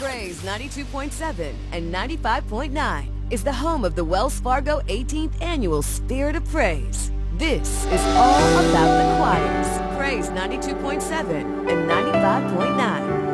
Praise 92.7 and 95.9 is the home of the Wells Fargo 18th Annual Spirit of Praise. This is all about the choirs. Praise 92.7 and 95.9.